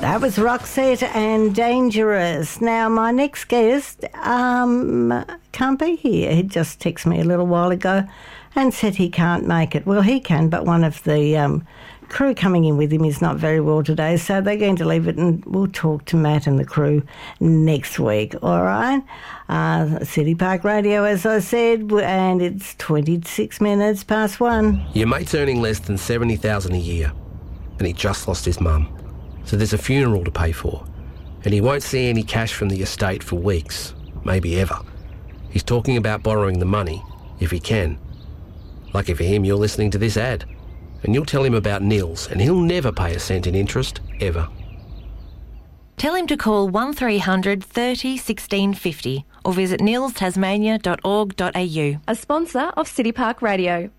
That was Roxette and Dangerous. Now, my next guest can't be here. He just texted me a little while ago and said he can't make it. Well, he can, but one of the crew coming in with him is not very well today, so they're going to leave it, and we'll talk to Matt and the crew next week, all right? City Park Radio, as I said, and it's 26 minutes past 1. Your mate's earning less than $70,000 a year, and he just lost his mum. So there's a funeral to pay for, and he won't see any cash from the estate for weeks, maybe ever. He's talking about borrowing the money, if he can. Lucky for him, you're listening to this ad, and you'll tell him about Nils, and he'll never pay a cent in interest, ever. Tell him to call 1300 30 1650 or visit nilstasmania.org.au. A sponsor of City Park Radio.